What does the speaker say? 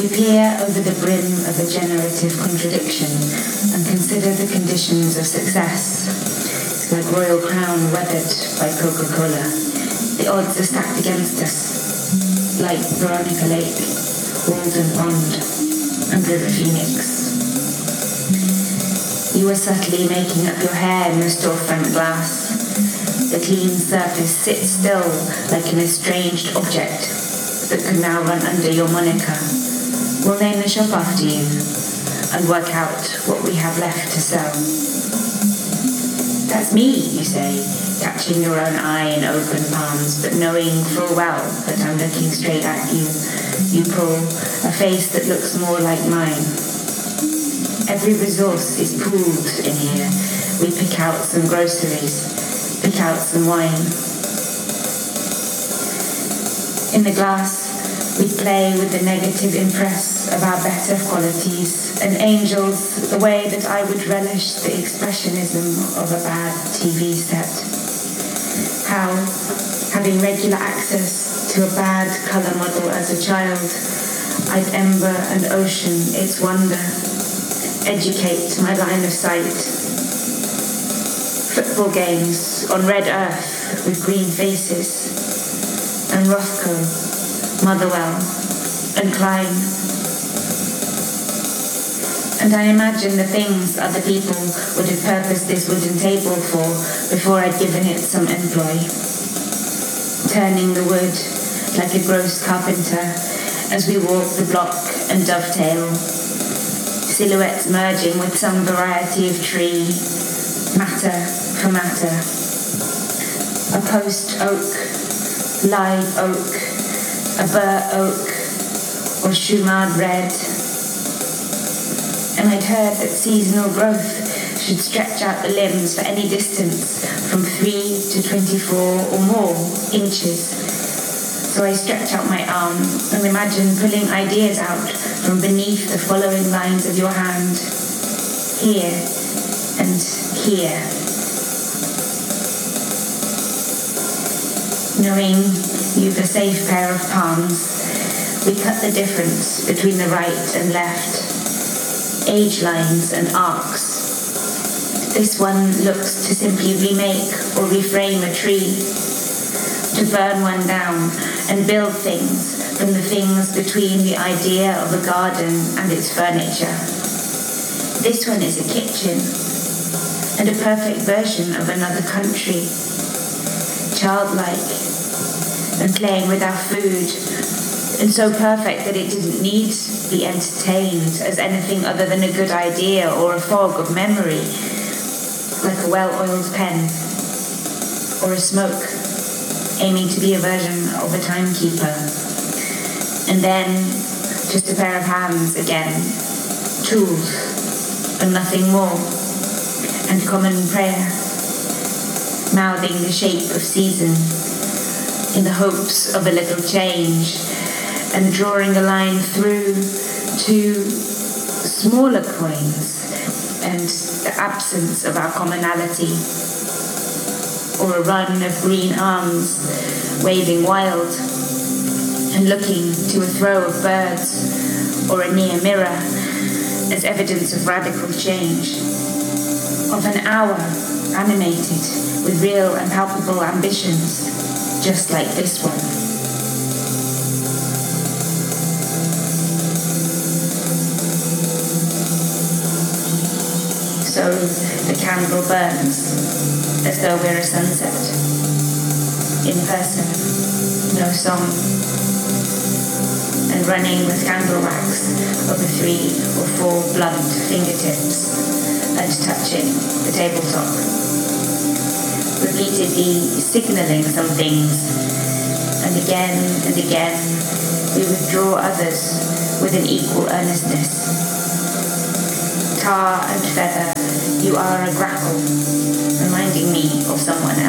We peer over the brim of a generative contradiction and consider the conditions of success. It's like Royal Crown weathered by Coca-Cola. The odds are stacked against us, like Veronica Lake, Walden Pond, and River Phoenix. You are subtly making up your hair in the storefront glass. The clean surface sits still like an estranged object that can now run under your moniker. We'll name the shop after you and work out what we have left to sell. That's me, you say, catching your own eye in open palms, but knowing full well that I'm looking straight at you. You pull a face that looks more like mine. Every resource is pooled in here. We pick out some groceries, pick out some wine. In the glass, we play with the negative impress of our better qualities, and angels the way that I would relish the expressionism of a bad TV set. How, having regular access to a bad colour model as a child, I'd ember and ocean its wonder, educate my line of sight. Football games on red earth with green faces, and Rothko, Motherwell, and Klein. And I imagine the things other people would have purposed this wooden table for before I'd given it some employ. Turning the wood like a gross carpenter as we walk the block and dovetail. Silhouettes merging with some variety of tree, matter for matter. A post oak, live oak, a bur oak, or Shumard red. And I'd heard that seasonal growth should stretch out the limbs for any distance from 3 to 24 or more inches. So I stretch out my arm and imagine pulling ideas out from beneath the following lines of your hand. Here and here. Knowing you've a safe pair of palms, we cut the difference between the right and left. Age lines and arcs. This one looks to simply remake or reframe a tree, to burn one down and build things from the things between the idea of a garden and its furniture. This one is a kitchen and a perfect version of another country, childlike and playing with our food, and so perfect that it didn't need to be entertained as anything other than a good idea or a fog of memory, like a well-oiled pen or a smoke aiming to be a version of a timekeeper. And then just a pair of hands again, tools and nothing more, and common prayer, mouthing the shape of season in the hopes of a little change, and drawing a line through to smaller coins and the absence of our commonality, or a run of green arms waving wild and looking to a throw of birds or a near mirror as evidence of radical change, of an hour animated with real and palpable ambitions, just like this one. So the candle burns as though we're a sunset. In person, no song. And running with candle wax over 3 or 4 blunt fingertips and touching the tabletop. Repeatedly signalling some things, and again we withdraw others with an equal earnestness. Tar and feather, you are a grapple, reminding me of someone else.